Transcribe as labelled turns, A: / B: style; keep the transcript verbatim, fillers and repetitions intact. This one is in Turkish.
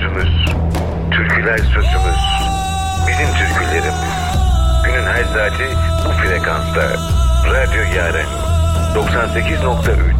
A: sözümüz, türküler sözümüz, bizim türkülerimiz. Günün her saati bu frekansta. Radyo Yaren doksan sekiz nokta üç.